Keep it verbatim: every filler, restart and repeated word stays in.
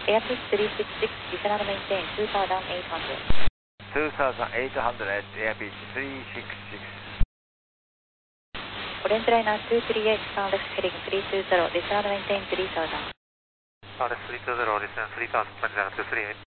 Airbus three sixty-six, descend and maintain two thousand eight hundred. two thousand eight hundred at Airbus three sixty-six. Orange Liner two three eight, turn left heading three two zero, descend and maintain three thousand. Turn left three two zero, descend three thousand, maintain two three eight.